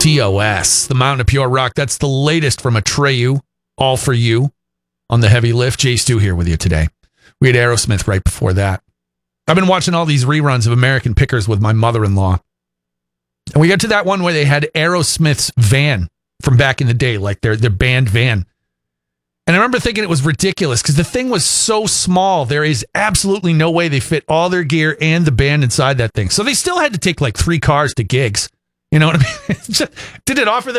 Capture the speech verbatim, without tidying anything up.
T O S, the Mountain of Pure Rock. That's the latest from Atreyu, All For You on the heavy lift. Jay Stu here with you today. We had Aerosmith right before that. I've been watching all these reruns of American Pickers with my mother-in-law. And we got to that one where they had Aerosmith's van from back in the day, like their, their band van. And I remember thinking it was ridiculous because the thing was so small. There is absolutely no way they fit all their gear and the band inside that thing. So they still had to take like three cars to gigs. You know what I mean? Did it offer them